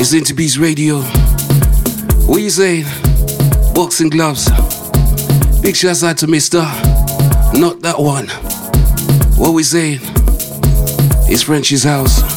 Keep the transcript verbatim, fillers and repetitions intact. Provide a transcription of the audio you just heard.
It's Into Beats Radio. What you saying? Boxing gloves. Big shouts out to Mister Not That One. What we saying? It's French's house.